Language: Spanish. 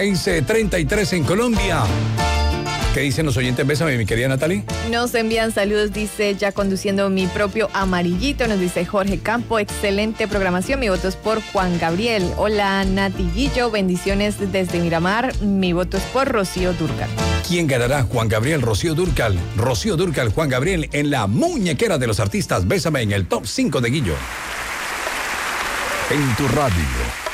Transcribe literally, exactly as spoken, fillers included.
seis treinta y tres en Colombia. ¿Qué dicen los oyentes? Bésame, mi querida Natalie. Nos envían saludos, dice, ya conduciendo mi propio amarillito, nos dice Jorge Campo, excelente programación, mi voto es por Juan Gabriel. Hola, Nati Guillo, bendiciones desde Miramar, mi voto es por Rocío Dúrcal. ¿Quién ganará? Juan Gabriel, Rocío Dúrcal. Rocío Dúrcal, Juan Gabriel en la muñequera de los artistas. Bésame en el top cinco de Guillo. En tu radio.